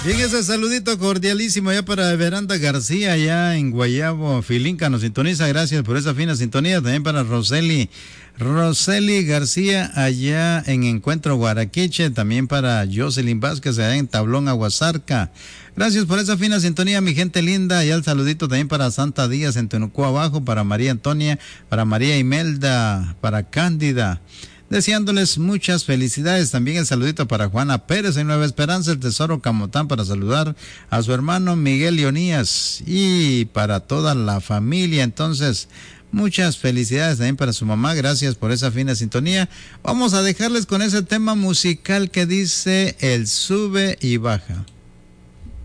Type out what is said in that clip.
Bien, ese saludito cordialísimo allá para Veranda García, allá en Guayabo, Filinca, nos sintoniza. Gracias por esa fina sintonía. También para Roseli García, allá en Encuentro Guaraquiche. También para Jocelyn Vázquez, allá en Tablón, Aguasarca. Gracias por esa fina sintonía, mi gente linda. Y el saludito también para Santa Díaz en Tenucú Abajo, para María Antonia, para María Imelda, para Cándida. Deseándoles muchas felicidades. También el saludito para Juana Pérez en Nueva Esperanza, el Tesoro Camotán, para saludar a su hermano Miguel Leonías y para toda la familia. Entonces, muchas felicidades también para su mamá. Gracias por esa fina sintonía. Vamos a dejarles con ese tema musical que dice El sube y baja.